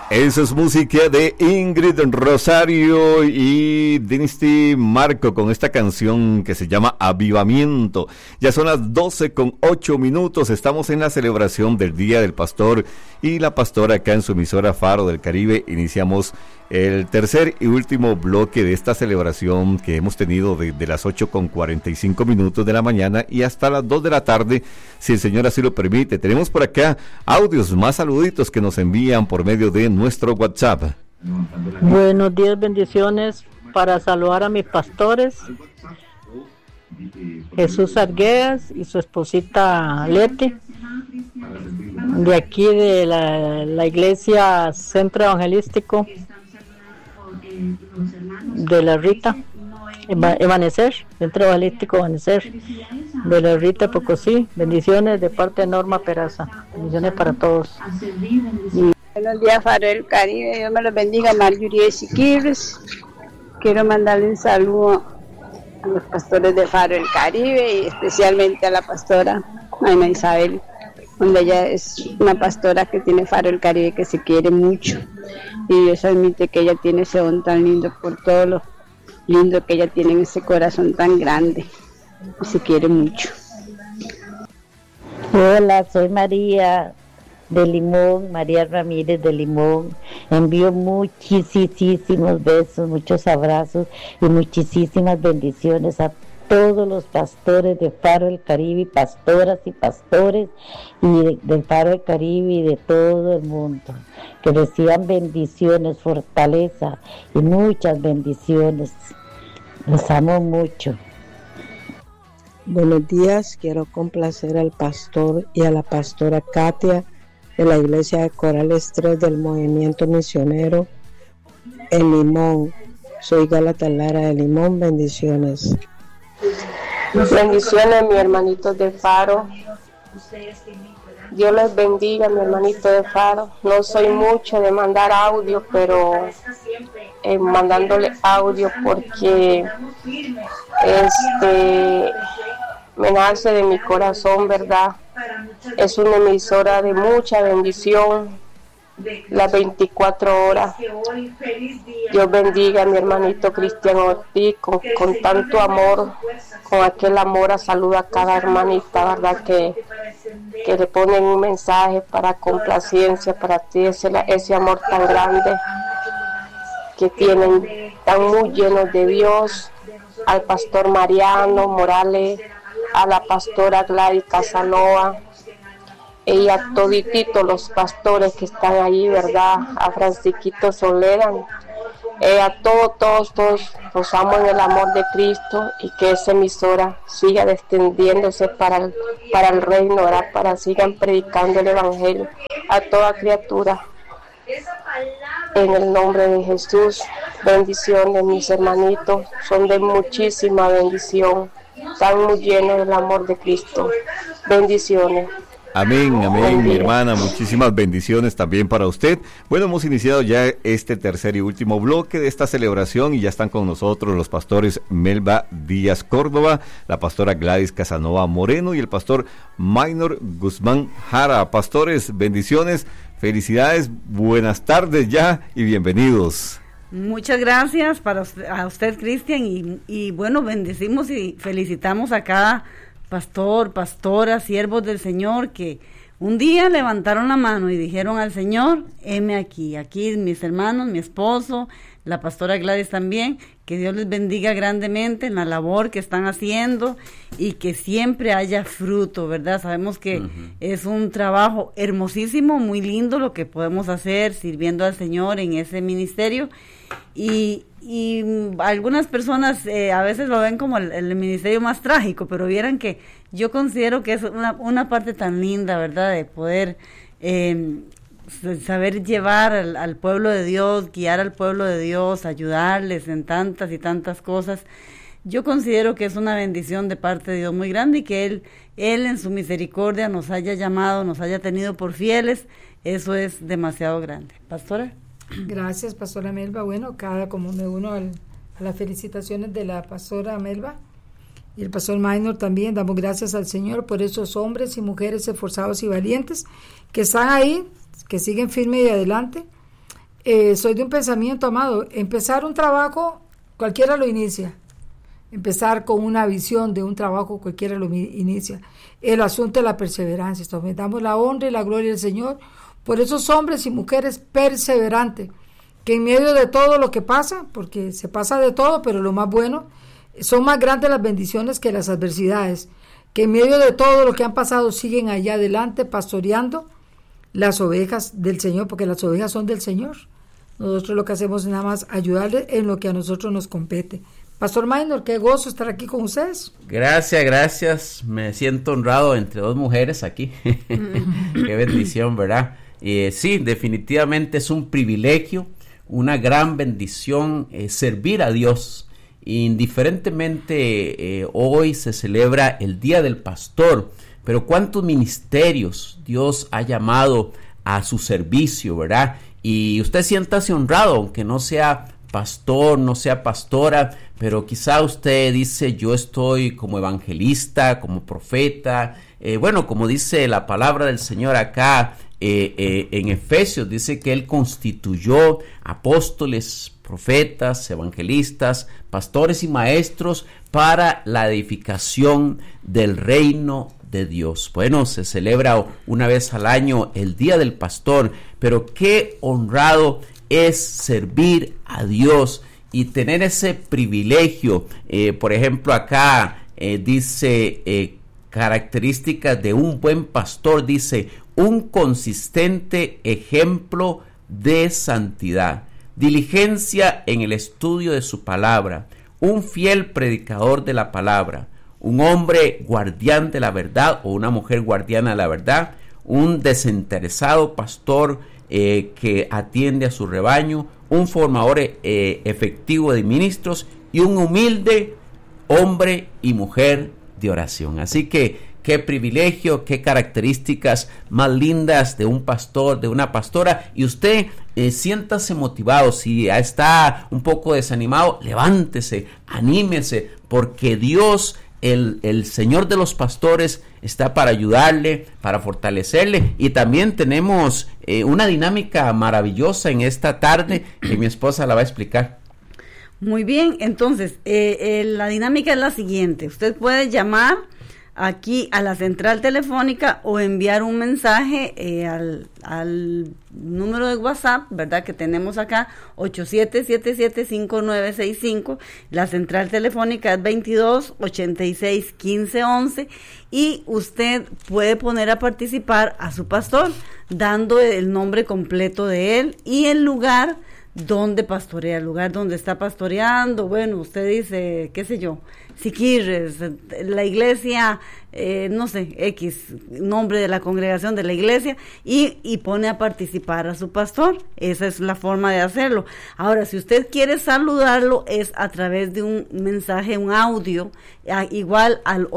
Esa es música de Ingrid Rosario y Dynasty Marco con esta canción que se llama Avivamiento. Ya son las 12:08. Estamos en la celebración del Día del Pastor y la Pastora acá en su emisora Faro del Caribe. Iniciamos el tercer y último bloque de esta celebración que hemos tenido desde las 8:45 de la mañana y hasta las 2 de la tarde, si el Señor así lo permite. Tenemos por acá audios, más saluditos que nos envían por medio de nuestro WhatsApp. Buenos días, bendiciones para saludar a mis pastores, Jesús Arguedas y su esposita Leti, de aquí de la iglesia Centro Evangelístico de la Rita, Evanecer, Centro Evangelístico Evanecer, de la Rita Pocosí. Bendiciones de parte de Norma Peraza. Bendiciones para todos. Buenos días, Faro del Caribe. Dios me los bendiga. Marjorie Siquirres. Quiero mandarle un saludo a los pastores de Faro del Caribe y especialmente a la pastora Ana Isabel, donde ella es una pastora que tiene Faro del Caribe, que se quiere mucho. Y Dios admite que ella tiene ese don tan lindo por todo lo lindo que ella tiene en ese corazón tan grande. Y se quiere mucho. Hola, soy María de Limón, María Ramírez de Limón. Envío muchísimos besos, muchos abrazos y muchísimas bendiciones a todos los pastores de Faro del Caribe, pastoras y pastores y del Faro del Caribe y de todo el mundo. Que reciban bendiciones, fortaleza y muchas bendiciones. Los amo mucho. Buenos días, quiero complacer al pastor y a la pastora Katia de la iglesia de Corales 3 del Movimiento Misionero en Limón. Soy Gálata Lara de Limón, bendiciones. Bendiciones, mi hermanito de Faro. Dios les bendiga, mi hermanito de Faro. No soy mucho de mandar audio, pero mandándole audio porque me nace de mi corazón, ¿verdad? Es una emisora de mucha bendición, las 24 horas. Dios bendiga a mi hermanito Cristian Ortiz con tanto amor, con aquel amor a salud a cada hermanita, ¿verdad? Que le ponen un mensaje para complacencia, para ti, ese amor tan grande que tienen, tan muy llenos de Dios. Al pastor Mariano Morales, a la pastora Gladys Casanova, y a todititos los pastores que están allí, ¿verdad? A Francisquito Solera, a todos los amo en el amor de Cristo, y que esa emisora siga extendiéndose para el reino, ¿verdad? Para sigan predicando el evangelio a toda criatura. En el nombre de Jesús, bendiciones, mis hermanitos, son de muchísima bendición, están muy llenos del amor de Cristo. Bendiciones. Amén, amén, mi hermana, muchísimas bendiciones también para usted. Bueno, hemos iniciado ya este tercer y último bloque de esta celebración y ya están con nosotros los pastores Melba Díaz Córdoba, la pastora Gladys Casanova Moreno y el pastor Maynor Guzmán Jara. Pastores, bendiciones, felicidades, buenas tardes ya y bienvenidos. Muchas gracias a usted, Cristian, y bueno, bendecimos y felicitamos a cada pastor, pastora, siervos del Señor que un día levantaron la mano y dijeron al Señor: heme aquí mis hermanos, mi esposo, la pastora Gladys también. Que Dios les bendiga grandemente en la labor que están haciendo y que siempre haya fruto, ¿verdad? Sabemos que es un trabajo hermosísimo, muy lindo lo que podemos hacer sirviendo al Señor en ese ministerio, y algunas personas a veces lo ven como el ministerio más trágico, pero vieran que yo considero que es una parte tan linda, ¿verdad? De poder saber llevar al pueblo de Dios, guiar al pueblo de Dios, ayudarles en tantas y tantas cosas. Yo considero que es una bendición de parte de Dios muy grande, y que Él en su misericordia nos haya llamado, nos haya tenido por fieles. Eso es demasiado grande. Pastora. Gracias, pastora Melba. Bueno, como me uno a las felicitaciones de la pastora Melba y el pastor Maynor también, damos gracias al Señor por esos hombres y mujeres esforzados y valientes que están ahí, que siguen firmes y adelante, soy de un pensamiento, amado, empezar un trabajo, cualquiera lo inicia. Empezar con una visión de un trabajo, cualquiera lo inicia. El asunto de la perseverancia. Entonces, damos la honra y la gloria al Señor por esos hombres y mujeres perseverantes, que en medio de todo lo que pasa, porque se pasa de todo, pero lo más bueno, son más grandes las bendiciones que las adversidades, que en medio de todo lo que han pasado siguen allá adelante pastoreando las ovejas del Señor, porque las ovejas son del Señor. Nosotros lo que hacemos es nada más ayudarles en lo que a nosotros nos compete. Pastor Maynor, qué gozo estar aquí con ustedes. Gracias, me siento honrado entre dos mujeres aquí. Qué bendición, ¿verdad? Sí, definitivamente es un privilegio, una gran bendición servir a Dios. Indiferentemente, hoy se celebra el Día del Pastor, pero cuántos ministerios Dios ha llamado a su servicio, ¿verdad? Y usted siéntase honrado, aunque no sea pastor, no sea pastora, pero quizá usted dice, yo estoy como evangelista, como profeta, bueno, como dice la palabra del Señor acá, en Efesios, dice que Él constituyó apóstoles, profetas, evangelistas, pastores y maestros para la edificación del reino de Dios. Bueno, se celebra una vez al año el Día del Pastor, pero qué honrado es servir a Dios y tener ese privilegio. Por ejemplo, acá dice características de un buen pastor, dice un consistente ejemplo de santidad, diligencia en el estudio de su palabra, un fiel predicador de la palabra, un hombre guardián de la verdad o una mujer guardiana de la verdad, un desinteresado pastor que atiende a su rebaño, un formador efectivo de ministros y un humilde hombre y mujer de oración. Así que qué privilegio, qué características más lindas de un pastor, de una pastora. Y usted siéntase motivado. Si está un poco desanimado, levántese, anímese, porque Dios, el Señor de los pastores, está para ayudarle, para fortalecerle. Y también tenemos una dinámica maravillosa en esta tarde que mi esposa la va a explicar. Muy bien, entonces la dinámica es la siguiente. Usted puede llamar aquí a la central telefónica o enviar un mensaje al número de WhatsApp, ¿verdad? Que tenemos acá, 8777-5965. La central telefónica es 2286-1511 y usted puede poner a participar a su pastor dando el nombre completo de él y el lugar donde pastorea, el lugar donde está pastoreando. Bueno, usted dice, qué sé yo, Siquirres, la iglesia, no sé, X, nombre de la congregación de la iglesia, y pone a participar a su pastor. Esa es la forma de hacerlo. Ahora, si usted quiere saludarlo, es a través de un mensaje, un audio, igual al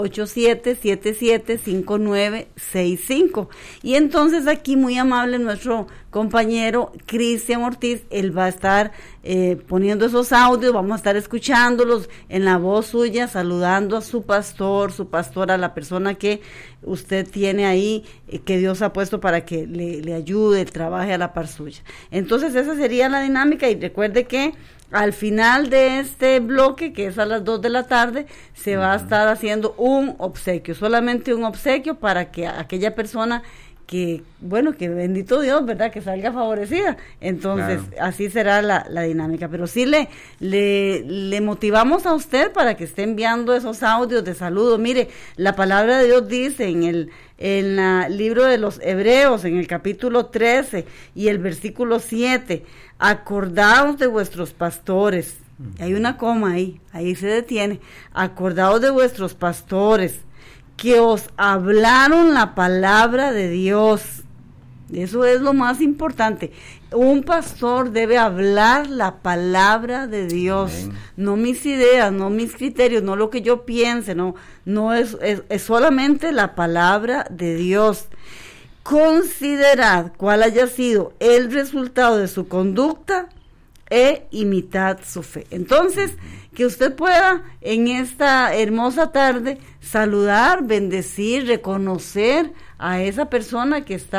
8777-5965. Y entonces aquí, muy amable, nuestro compañero Cristian Ortiz, él va a estar poniendo esos audios, vamos a estar escuchándolos en la voz suya, saludando a su pastor, su pastora, la persona que usted tiene ahí, que Dios ha puesto para que le ayude, trabaje a la par suya. Entonces esa sería la dinámica, y recuerde que al final de este bloque, que es a las 2 de la tarde, se va a estar haciendo un obsequio, solamente un obsequio para que aquella persona que, bueno, que bendito Dios, ¿verdad?, que salga favorecida. Entonces, claro, así será la dinámica. Pero sí le motivamos a usted para que esté enviando esos audios de saludo. Mire, la palabra de Dios dice en el libro de los Hebreos, en el capítulo 13 y el versículo 7, acordaos de vuestros pastores. Hay una coma ahí se detiene. Acordaos de vuestros pastores, que os hablaron la palabra de Dios. Eso es lo más importante. Un pastor debe hablar la palabra de Dios. Amén. No mis ideas, no mis criterios, no lo que yo piense, no es solamente la palabra de Dios. Considerad cuál haya sido el resultado de su conducta e imitad su fe. Entonces, que usted pueda en esta hermosa tarde saludar, bendecir, reconocer a esa persona que está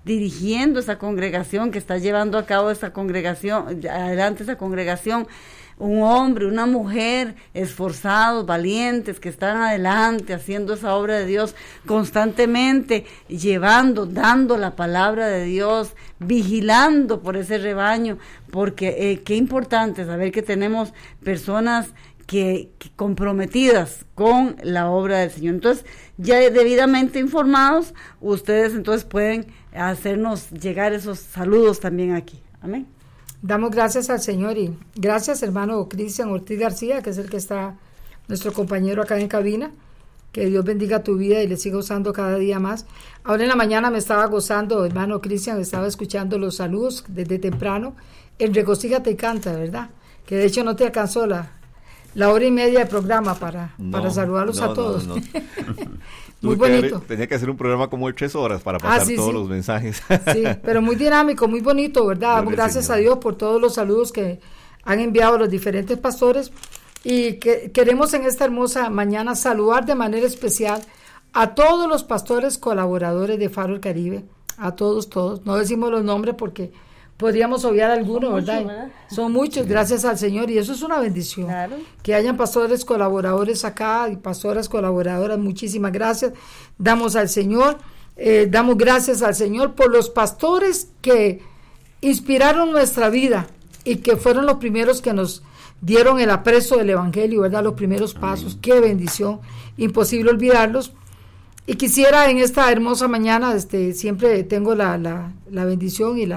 dirigiendo esa congregación, que está llevando a cabo esa congregación, adelante esa congregación, un hombre, una mujer esforzados, valientes, que están adelante haciendo esa obra de Dios constantemente, llevando, dando la palabra de Dios, vigilando por ese rebaño, porque qué importante saber que tenemos personas que comprometidas con la obra del Señor. Entonces, ya debidamente informados, ustedes entonces pueden hacernos llegar esos saludos también aquí. Amén. Damos gracias al Señor y gracias, hermano Cristian Ortiz García, que es el que está, nuestro compañero acá en cabina. Que Dios bendiga tu vida y le siga usando cada día más. Ahora en la mañana me estaba gozando, hermano Cristian, estaba escuchando los saludos desde temprano. El Regocíjate y Canta, ¿verdad? Que de hecho no te alcanzó la hora y media de programa para saludarlos a todos. No. Muy bonito. Tenía que hacer un programa como de 3 horas para pasar todos los mensajes. Sí, pero muy dinámico, muy bonito, ¿verdad? Gracias a Dios por todos los saludos que han enviado los diferentes pastores. Y que queremos en esta hermosa mañana saludar de manera especial a todos los pastores colaboradores de Faro el Caribe, a todos. No decimos los nombres porque podríamos obviar algunos, ¿verdad? Son muchos, gracias al Señor, y eso es una bendición. Claro. Que hayan pastores colaboradores acá y pastoras colaboradoras, muchísimas gracias. Damos gracias al Señor por los pastores que inspiraron nuestra vida y que fueron los primeros que nos dieron el aprecio del Evangelio, ¿verdad? Los primeros pasos. Amén. Qué bendición, imposible olvidarlos. Y quisiera en esta hermosa mañana, siempre tengo la bendición y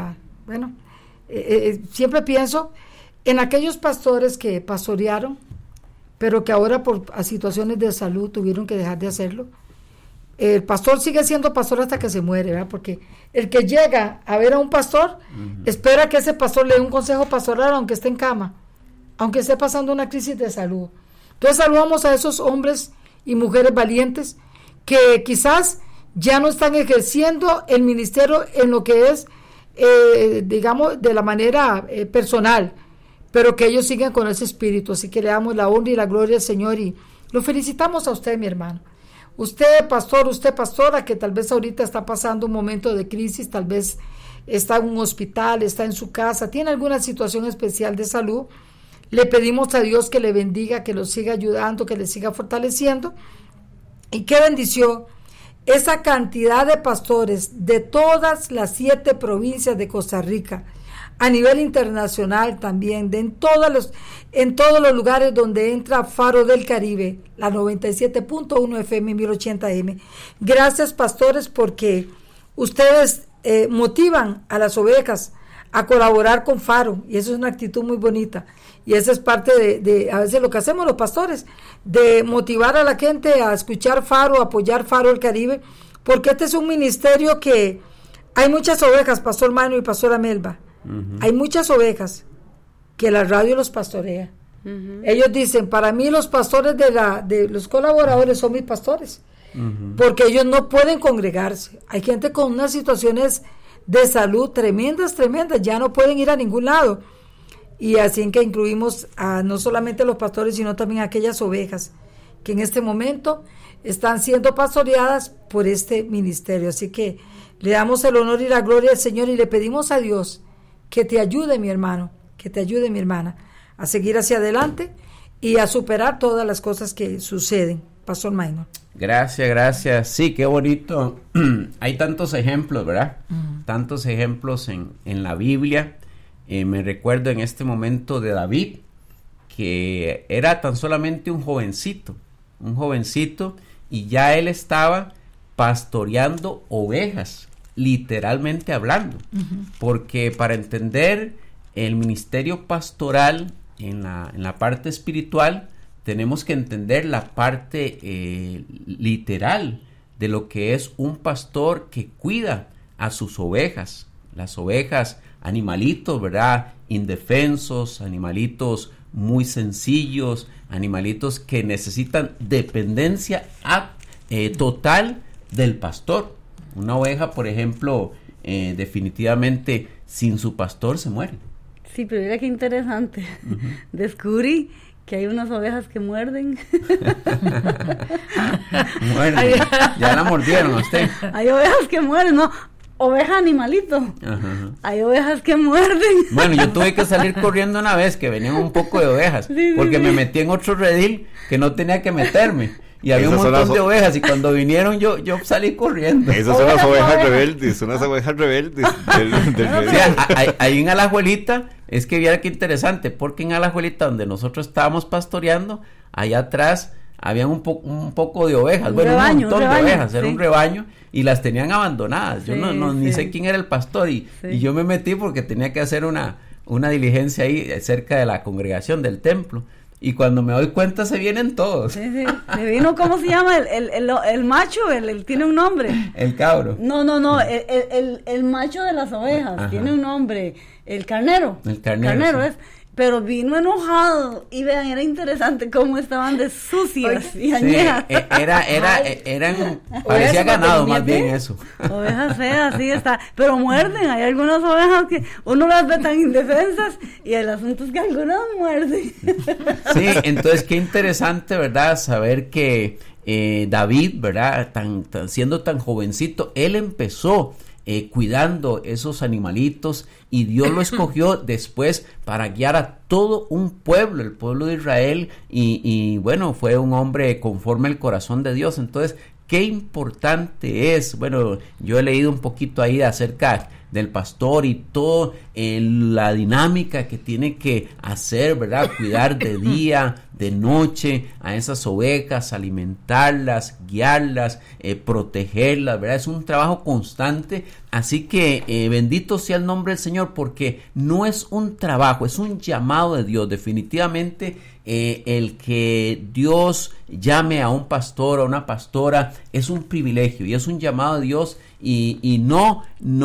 siempre pienso en aquellos pastores que pastorearon, pero que ahora por situaciones de salud tuvieron que dejar de hacerlo. El pastor sigue siendo pastor hasta que se muere, ¿verdad? Porque el que llega a ver a un pastor, espera que ese pastor le dé un consejo pastoral aunque esté en cama, aunque esté pasando una crisis de salud. Entonces saludamos a esos hombres y mujeres valientes que quizás ya no están ejerciendo el ministerio en lo que es, digamos, de la manera personal, pero que ellos siguen con ese espíritu. Así que le damos la honra y la gloria al Señor y lo felicitamos a usted, mi hermano. Usted, pastor, usted, pastora, que tal vez ahorita está pasando un momento de crisis, tal vez está en un hospital, está en su casa, tiene alguna situación especial de salud. Le pedimos a Dios que le bendiga, que lo siga ayudando, que le siga fortaleciendo. Y qué bendición esa cantidad de pastores de todas las 7 provincias de Costa Rica, a nivel internacional también, en todos los lugares donde entra Faro del Caribe, la 97.1 FM 1080M. Gracias, pastores, porque ustedes motivan a las ovejas a colaborar con Faro, y eso es una actitud muy bonita. Y esa es parte de a veces lo que hacemos los pastores, de motivar a la gente a escuchar Faro, apoyar Faro el Caribe, porque este es un ministerio que hay muchas ovejas, Pastor Mano y Pastora Melba. Hay muchas ovejas que la radio los pastorea. Ellos dicen, para mí los pastores de los colaboradores son mis pastores, porque ellos no pueden congregarse. Hay gente con unas situaciones de salud tremendas, ya no pueden ir a ningún lado. Y así que incluimos a no solamente los pastores, sino también a aquellas ovejas que en este momento están siendo pastoreadas por este ministerio. Así que le damos el honor y la gloria al Señor y le pedimos a Dios que te ayude, mi hermano, que te ayude, mi hermana, a seguir hacia adelante y a superar todas las cosas que suceden. Pastor Maynor. Gracias. Sí, qué bonito. Hay tantos ejemplos, ¿verdad? Tantos ejemplos en la Biblia. Me recuerdo en este momento de David, que era tan solamente un jovencito, y ya él estaba pastoreando ovejas, literalmente hablando, porque para entender el ministerio pastoral en la parte espiritual, tenemos que entender la parte literal de lo que es un pastor que cuida a sus ovejas, las ovejas, animalitos, ¿verdad? Indefensos, animalitos muy sencillos, animalitos que necesitan dependencia total del pastor. Una oveja, por ejemplo, definitivamente sin su pastor se muere. Sí, pero mira qué interesante. Descubrí que hay unas ovejas que muerden. Muerden. Ya la mordieron a usted. Hay ovejas que mueren, ¿no? oveja animalito. Ajá. Hay ovejas que muerden. Bueno, yo tuve que salir corriendo una vez que venían un poco de ovejas, porque me metí en otro redil que no tenía que meterme. Y había un montón de ovejas, y cuando vinieron yo salí corriendo. Esas son las ovejas rebeldes, son las ovejas rebeldes del ahí en Alajuelita, es que viera qué interesante, porque en Alajuelita, donde nosotros estábamos pastoreando, allá atrás había un poco de ovejas, un montón de ovejas, era un rebaño, y las tenían abandonadas. Yo ni sé quién era el pastor, y yo me metí porque tenía que hacer una diligencia ahí cerca de la congregación del templo. Y cuando me doy cuenta se vienen todos. Se vino, ¿cómo se llama? El macho, tiene un nombre. El cabro. No, el macho de las ovejas. Ajá. Tiene un nombre. El carnero. El carnero sí. Es. Pero vino enojado, y vean, era interesante cómo estaban de sucias y añejas. Sí, eran parecía ganado más bien eso. Ovejas feas, sí está, pero muerden. Hay algunas ovejas que uno las ve tan indefensas, y el asunto es que algunas muerden. Sí, entonces qué interesante, ¿verdad? Saber que David, ¿verdad? Siendo tan jovencito, él empezó cuidando esos animalitos, y Dios lo escogió después para guiar a todo un pueblo, el pueblo de Israel, y bueno, fue un hombre conforme al corazón de Dios. Entonces, qué importante es. Bueno, yo he leído un poquito ahí acerca del pastor y toda la dinámica que tiene que hacer, ¿verdad? Cuidar de día, de noche a esas ovejas, alimentarlas, guiarlas, protegerlas, ¿verdad? Es un trabajo constante, así que bendito sea el nombre del Señor, porque no es un trabajo, es un llamado de Dios. Definitivamente el que Dios llame a un pastor o a una pastora es un privilegio y es un llamado de Dios, y no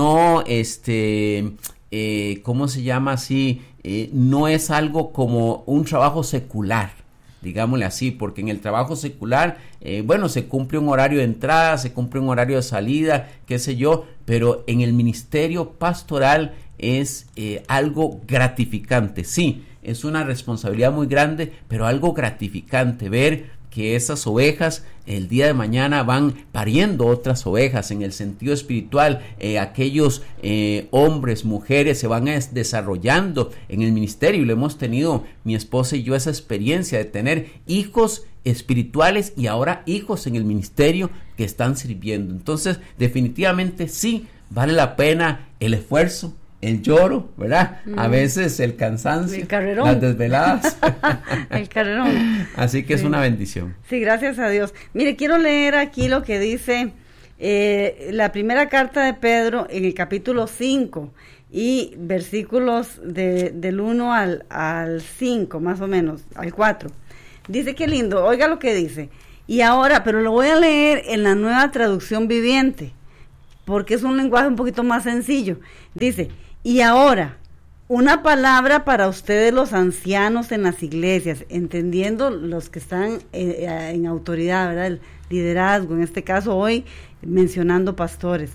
¿cómo se llama así? No es algo como un trabajo secular, digámosle así, porque en el trabajo secular, se cumple un horario de entrada, se cumple un horario de salida, qué sé yo, pero en el ministerio pastoral es algo gratificante. Sí, es una responsabilidad muy grande, pero algo gratificante ver que esas ovejas el día de mañana van pariendo otras ovejas en el sentido espiritual. Aquellos hombres, mujeres se van desarrollando en el ministerio, y lo hemos tenido mi esposa y yo, esa experiencia de tener hijos espirituales y ahora hijos en el ministerio que están sirviendo. Entonces, definitivamente sí, vale la pena el esfuerzo, el lloro, ¿verdad? A veces el cansancio, el carrerón, las desveladas. El carrerón. Así que es una bendición. Sí, gracias a Dios. Mire, quiero leer aquí lo que dice la primera carta de Pedro en el capítulo 5 y versículos del 1 al 5, más o menos, al 4. Dice, qué lindo, oiga lo que dice. Y ahora, pero lo voy a leer en la Nueva Traducción Viviente, porque es un lenguaje un poquito más sencillo. Dice, y ahora, una palabra para ustedes los ancianos en las iglesias, entendiendo los que están en autoridad, ¿verdad? El liderazgo, en este caso hoy mencionando pastores.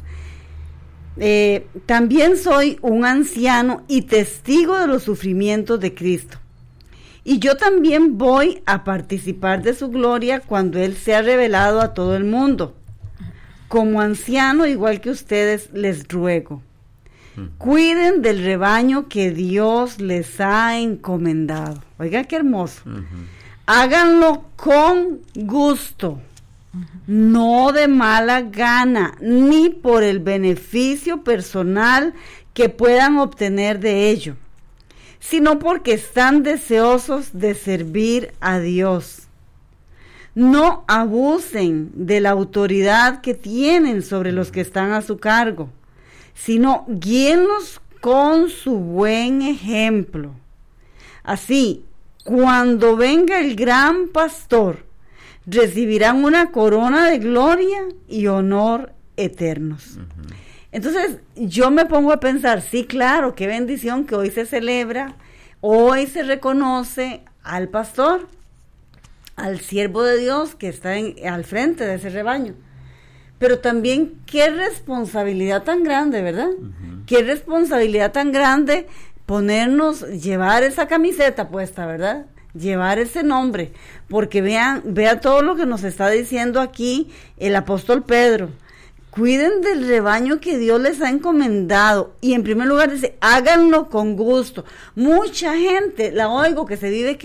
También soy un anciano y testigo de los sufrimientos de Cristo. Y yo también voy a participar de su gloria cuando Él sea revelado a todo el mundo. Como anciano, igual que ustedes, les ruego, cuiden del rebaño que Dios les ha encomendado. Oiga, qué hermoso. Háganlo con gusto, no de mala gana, ni por el beneficio personal que puedan obtener de ello, sino porque están deseosos de servir a Dios. No abusen de la autoridad que tienen sobre los que están a su cargo, sino guíenlos con su buen ejemplo. Así, cuando venga el gran pastor, recibirán una corona de gloria y honor eternos. Entonces, yo me pongo a pensar, sí, claro, qué bendición que hoy se celebra, hoy se reconoce al pastor, al siervo de Dios que está al frente de ese rebaño. Pero también qué responsabilidad tan grande, ¿verdad? Qué responsabilidad tan grande ponernos, llevar esa camiseta puesta, ¿verdad? Llevar ese nombre, porque vea todo lo que nos está diciendo aquí el apóstol Pedro. cuiden del rebaño que Dios les ha encomendado. Y en primer lugar dice, háganlo con gusto. Mucha gente, la oigo, que se vive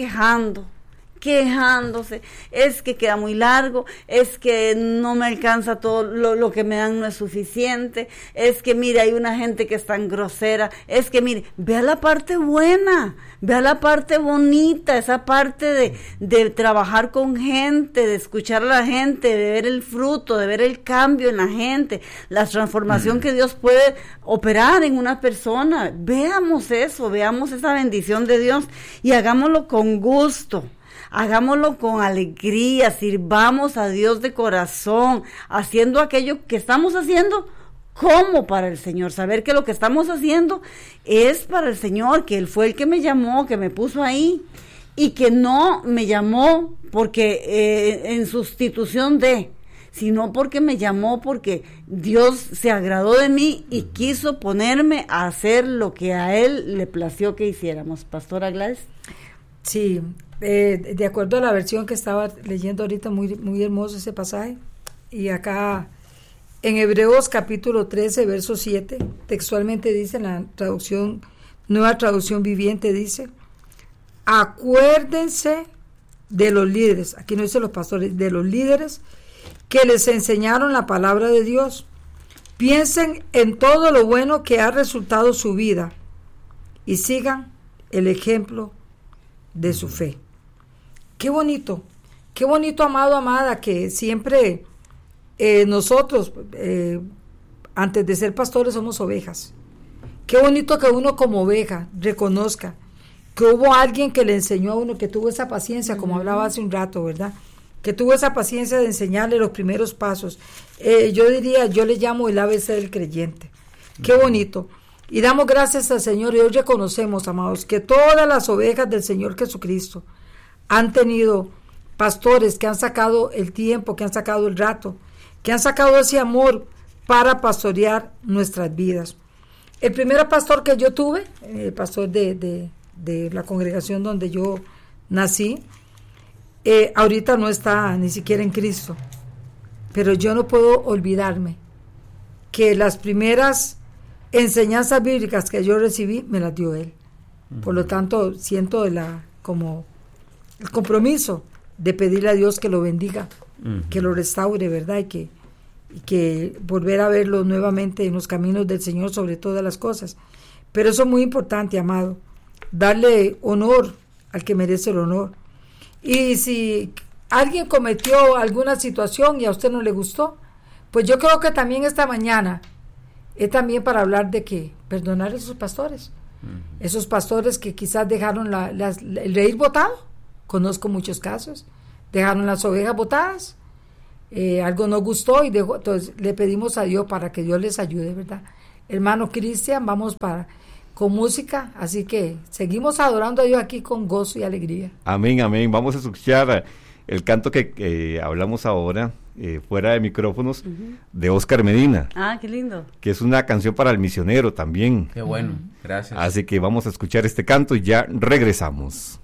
quejándose, es que queda muy largo, es que no me alcanza todo, lo que me dan no es suficiente, es que mire, hay una gente que es tan grosera, es que mire, vea la parte buena, vea la parte bonita, esa parte de trabajar con gente, de escuchar a la gente, de ver el fruto, de ver el cambio en la gente, la transformación que Dios puede operar en una persona. Veamos eso, veamos esa bendición de Dios y hagámoslo con gusto. Hagámoslo con alegría, sirvamos a Dios de corazón, haciendo aquello que estamos haciendo como para el Señor, saber que lo que estamos haciendo es para el Señor, que Él fue el que me llamó, que me puso ahí, y que no me llamó porque en sustitución de, sino porque me llamó, porque Dios se agradó de mí y quiso ponerme a hacer lo que a Él le plació que hiciéramos. Pastora Gladys. Sí, de acuerdo a la versión que estaba leyendo ahorita, muy, muy hermoso ese pasaje. Y acá en Hebreos capítulo 13, verso 7, textualmente dice, en la traducción, Nueva Traducción Viviente, dice: acuérdense de los líderes, aquí no dice los pastores, de los líderes que les enseñaron la palabra de Dios. Piensen en todo lo bueno que ha resultado su vida y sigan el ejemplo de su fe. Qué bonito, amado, amada, que siempre nosotros, antes de ser pastores, somos ovejas. Qué bonito que uno como oveja reconozca que hubo alguien que le enseñó a uno, que tuvo esa paciencia, como hablaba hace un rato, ¿verdad? Que tuvo esa paciencia de enseñarle los primeros pasos. Yo le llamo el ABC del creyente. Qué bonito. Y damos gracias al Señor, y hoy reconocemos, amados, que todas las ovejas del Señor Jesucristo han tenido pastores que han sacado el tiempo, que han sacado el rato, que han sacado ese amor para pastorear nuestras vidas. El primer pastor que yo tuve, el pastor de la congregación donde yo nací, ahorita no está ni siquiera en Cristo, pero yo no puedo olvidarme que las primeras enseñanzas bíblicas que yo recibí me las dio él. Por lo tanto, siento como el compromiso de pedirle a Dios que lo bendiga, que lo restaure, ¿verdad? Y que volver a verlo nuevamente en los caminos del Señor sobre todas las cosas. Pero eso es muy importante, amado, darle honor al que merece el honor. Y si alguien cometió alguna situación y a usted no le gustó, pues yo creo que también esta mañana es también para hablar de que perdonar a esos pastores, esos pastores que quizás dejaron el reír botado. Conozco muchos casos, dejaron las ovejas botadas, algo no gustó y dejó. Entonces le pedimos a Dios para que Dios les ayude, ¿verdad? Hermano Cristian, vamos con música, así que seguimos adorando a Dios aquí con gozo y alegría. Amén, amén. Vamos a escuchar el canto que hablamos ahora, fuera de micrófonos, de Oscar Medina. Ah, qué lindo. Que es una canción para el misionero también. Qué bueno, gracias. Así que vamos a escuchar este canto y ya regresamos.